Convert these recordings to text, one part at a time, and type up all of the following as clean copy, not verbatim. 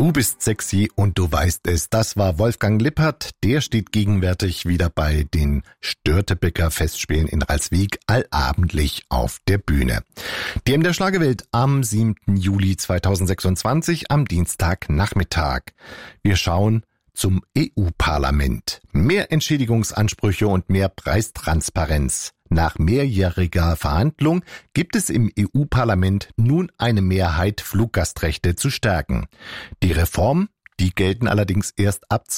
Du bist sexy und du weißt es. Das war Wolfgang Lippert. Der steht gegenwärtig wieder bei den Störtebeker Festspielen in Ralswiek allabendlich auf der Bühne. DM der Schlagerwelt am 7. Juli 2026 am Dienstagnachmittag. Wir schauen zum EU-Parlament. Mehr Entschädigungsansprüche und mehr Preistransparenz. Nach mehrjähriger Verhandlung gibt es im EU-Parlament nun eine Mehrheit, Fluggastrechte zu stärken. Die Reformen, die gelten allerdings erst ab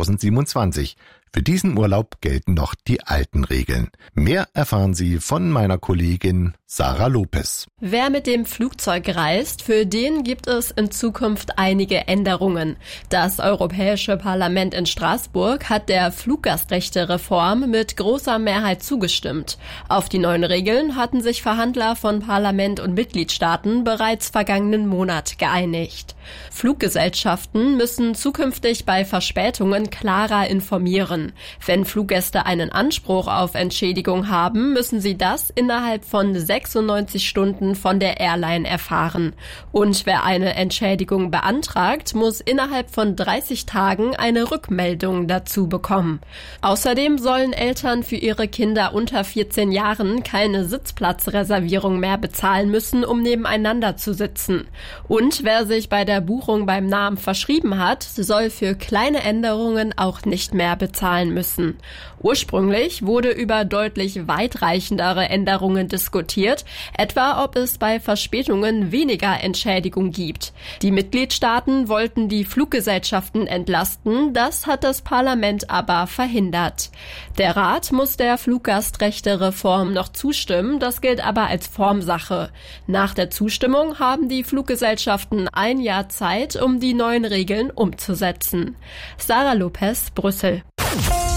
2027. Für diesen Urlaub gelten noch die alten Regeln. Mehr erfahren Sie von meiner Kollegin Sarah Lopez. Wer mit dem Flugzeug reist, für den gibt es in Zukunft einige Änderungen. Das Europäische Parlament in Straßburg hat der Fluggastrechte-Reform mit großer Mehrheit zugestimmt. Auf die neuen Regeln hatten sich Verhandler von Parlament und Mitgliedstaaten bereits vergangenen Monat geeinigt. Fluggesellschaften müssen zukünftig bei Verspätungen klarer informieren. Wenn Fluggäste einen Anspruch auf Entschädigung haben, müssen sie das innerhalb von 96 Stunden von der Airline erfahren. Und wer eine Entschädigung beantragt, muss innerhalb von 30 Tagen eine Rückmeldung dazu bekommen. Außerdem sollen Eltern für ihre Kinder unter 14 Jahren keine Sitzplatzreservierung mehr bezahlen müssen, um nebeneinander zu sitzen. Und wer sich bei der Buchung beim Namen verschrieben hat, soll für kleine Änderungen auch nicht mehr bezahlen müssen. Ursprünglich wurde über deutlich weitreichendere Änderungen diskutiert, etwa ob es bei Verspätungen weniger Entschädigung gibt. Die Mitgliedstaaten wollten die Fluggesellschaften entlasten, das hat das Parlament aber verhindert. Der Rat muss der Fluggastrechte-Reform noch zustimmen, das gilt aber als Formsache. Nach der Zustimmung haben die Fluggesellschaften ein Jahr Zeit, um die neuen Regeln umzusetzen. Sarah Lopez, Brüssel.